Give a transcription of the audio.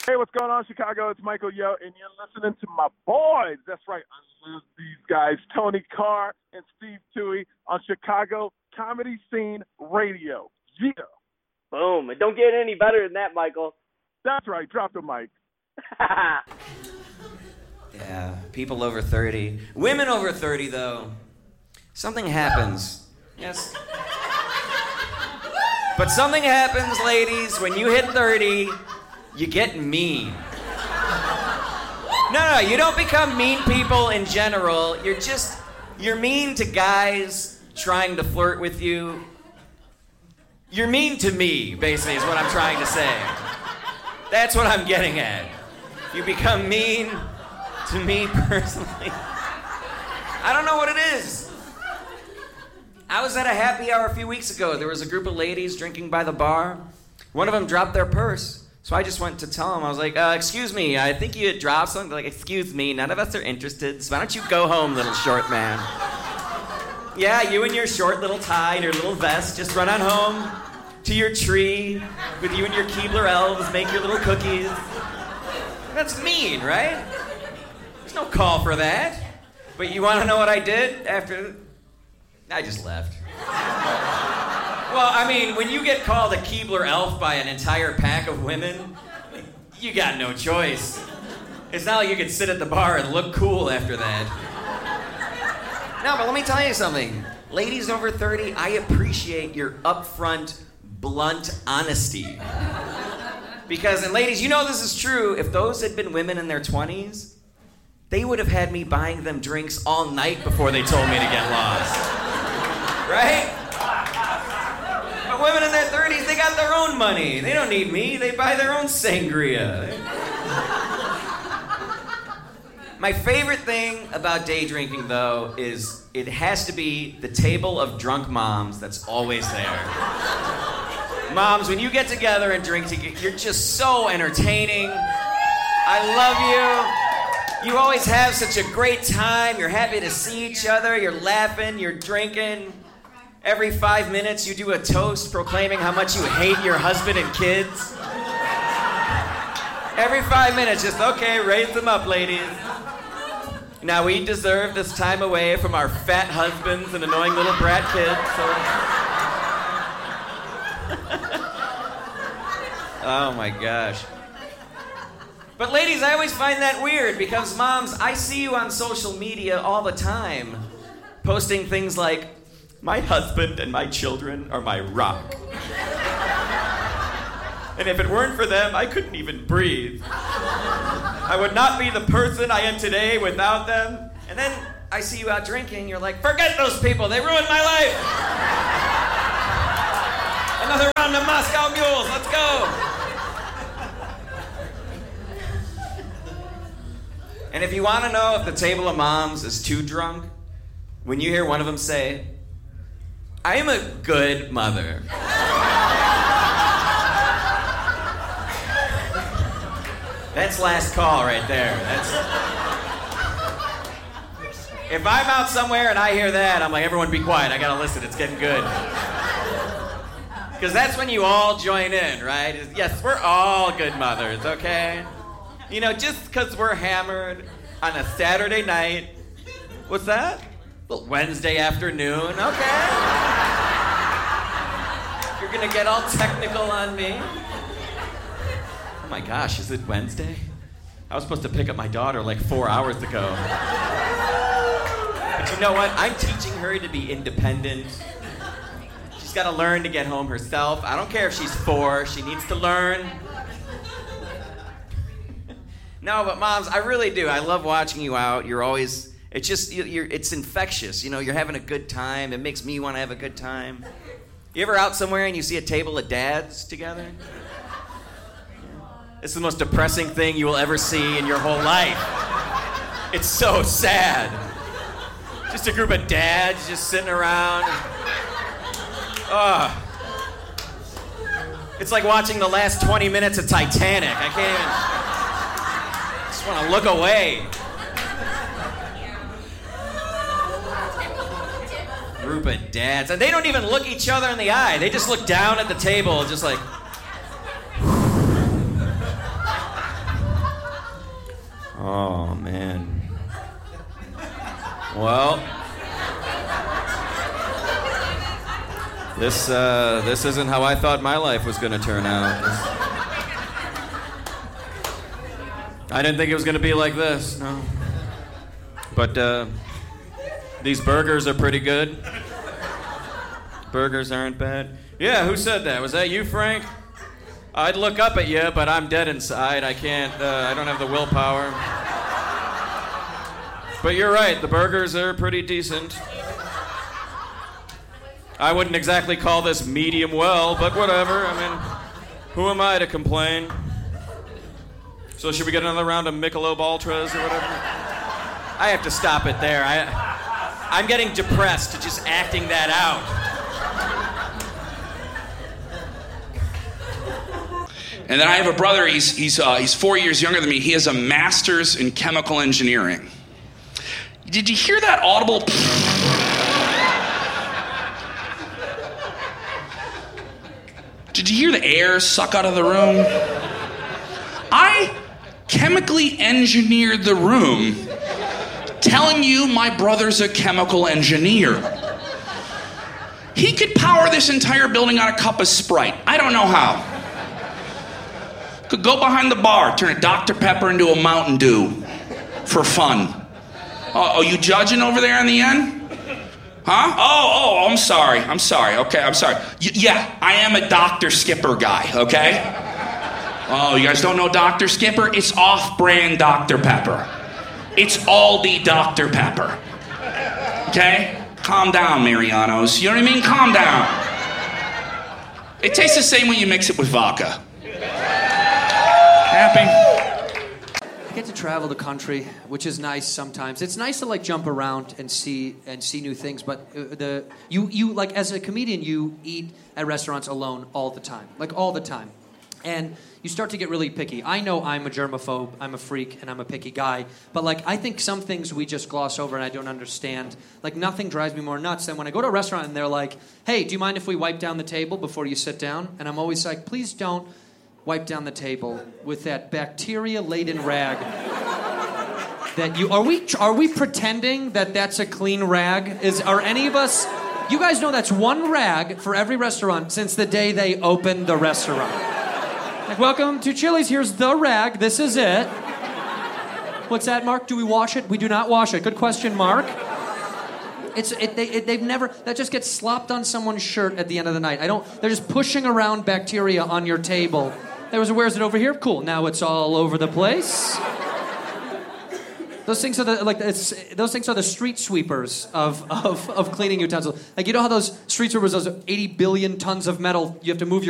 Hey, what's going on, Chicago? It's Michael Yo, and you're listening to my boys. That's right, I love these guys, Tony Carr and Steve Toohey on Chicago Comedy Scene Radio. Yeah. Boom. It don't get any better than that, Michael. That's right. Drop the mic. Yeah, people over 30. Women over 30, though. Something happens. Yes. But something happens, ladies, when you hit 30, you get mean. No, you don't become mean people in general. You're mean to guys trying to flirt with you. You're mean to me, basically, is what I'm trying to say. That's what I'm getting at. You become mean to me personally. I don't know what it is. I was at a happy hour a few weeks ago. There was a group of ladies drinking by the bar. One of them dropped their purse. So I just went to tell them. I was like, excuse me, I think you had dropped something. They're like, excuse me, none of us are interested. So why don't you go home, little short man? Yeah, you and your short little tie and your little vest. Just run on home to your tree with you and your Keebler elves. Make your little cookies. That's mean, right? There's no call for that. But you want to know what I did after? I just left. Well, I mean, when you get called a Keebler elf by an entire pack of women, you got no choice. It's not like you can sit at the bar and look cool after that. No, but let me tell you something. Ladies over 30, I appreciate your upfront, blunt honesty. Because, and ladies, you know this is true, if those had been women in their 20s, they would have had me buying them drinks all night before they told me to get lost. Right? But women in their 30s, they got their own money. They don't need me. They buy their own sangria. My favorite thing about day drinking, though, is it has to be the table of drunk moms that's always there. Moms, when you get together and drink together, you're just so entertaining. I love you. You always have such a great time. You're happy to see each other. You're laughing. You're drinking. Every 5 minutes, you do a toast proclaiming how much you hate your husband and kids. Every 5 minutes, just, okay, raise them up, ladies. Now, we deserve this time away from our fat husbands and annoying little brat kids, so... Oh, my gosh. But ladies, I always find that weird because, moms, I see you on social media all the time posting things like, my husband and my children are my rock. And if it weren't for them, I couldn't even breathe. I would not be the person I am today without them. And then I see you out drinking, you're like, forget those people, they ruined my life. Another round of Moscow Mules, let's go. And if you want to know if the table of moms is too drunk, when you hear one of them say, I am a good mother. That's last call right there. If I'm out somewhere and I hear that, I'm like, everyone be quiet, I gotta listen, it's getting good. Because that's when you all join in, right? Yes, we're all good mothers, okay? You know, just because we're hammered on a Saturday night, what's that? Well, Wednesday afternoon, okay. You're gonna get all technical on me. Oh my gosh, is it Wednesday? I was supposed to pick up my daughter like 4 hours ago. But you know what? I'm teaching her to be independent. She's gotta learn to get home herself. I don't care if she's 4, she needs to learn. No, but moms, I really do. I love watching you out. You're always, it's just, it's infectious. You know, you're having a good time. It makes me want to have a good time. You ever out somewhere and you see a table of dads together? It's the most depressing thing you will ever see in your whole life. It's so sad. Just a group of dads just sitting around. Ugh. It's like watching the last 20 minutes of Titanic. I can't even... I just want to look away. Group of dads. And they don't even look each other in the eye. They just look down at the table just like... Oh, man. Well, this isn't how I thought my life was going to turn out. I didn't think it was going to be like this, no. But these burgers are pretty good. Burgers aren't bad. Yeah, who said that? Was that you, Frank? I'd look up at you, but I'm dead inside. I can't, I don't have the willpower. But you're right, the burgers are pretty decent. I wouldn't exactly call this medium well, but whatever. I mean, who am I to complain? So should we get another round of Michelob Ultras or whatever? I have to stop it there. I'm getting depressed just acting that out. And then I have a brother, he's 4 years younger than me. He has a master's in chemical engineering. Did you hear that audible? Did you hear the air suck out of the room? I chemically engineered the room, telling you my brother's a chemical engineer. He could power this entire building on a cup of Sprite. I don't know how. Could go behind the bar, turn a Dr. Pepper into a Mountain Dew for fun. Oh, you judging over there in the end? Huh? Oh, I'm sorry. Okay, I'm sorry. Yeah, I am a Dr. Skipper guy, okay? Oh, you guys don't know Dr. Skipper? It's off-brand Dr. Pepper. It's Aldi Dr. Pepper. Okay? Calm down, Marianos. You know what I mean? Calm down. It tastes the same when you mix it with vodka. Happy? I get to travel the country, which is nice sometimes. It's nice to like jump around and see new things. But you like as a comedian, you eat at restaurants alone all the time, and you start to get really picky. I know I'm a germaphobe, I'm a freak, and I'm a picky guy. But like I think some things we just gloss over and I don't understand. Like nothing drives me more nuts than when I go to a restaurant and they're like, "Hey, do you mind if we wipe down the table before you sit down?" And I'm always like, "Please don't wipe down the table with that bacteria-laden rag." That you are we pretending that that's a clean rag? Are any of us? You guys know that's one rag for every restaurant since the day they opened the restaurant. Like, welcome to Chili's. Here's the rag. This is it. What's that, Mark? Do we wash it? We do not wash it. Good question, Mark. They've never. That just gets slopped on someone's shirt at the end of the night. They're just pushing around bacteria on your table. Where's it over here? Cool. Now it's all over the place. Those things are the street sweepers of cleaning utensils. Like you know how those street sweepers, those 80 billion tons of metal, you have to move your